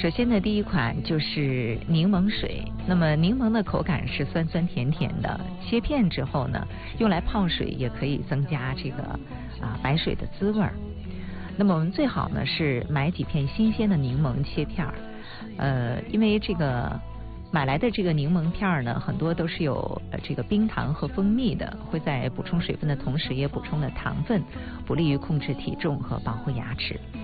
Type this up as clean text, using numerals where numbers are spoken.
首先呢，第一款就是柠檬水。那么柠檬的口感是酸酸甜甜的，切片之后呢，用来泡水也可以增加这个白水的滋味儿。那么我们最好呢是买几片新鲜的柠檬切片儿，因为这个买来的这个柠檬片呢，很多都是有这个冰糖和蜂蜜的，会在补充水分的同时也补充了糖分，不利于控制体重和保护牙齿。